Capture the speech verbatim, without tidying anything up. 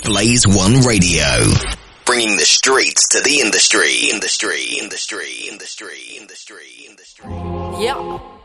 Blaze One Radio. Bringing the streets to the industry, industry, industry, industry, industry, industry. Yeah.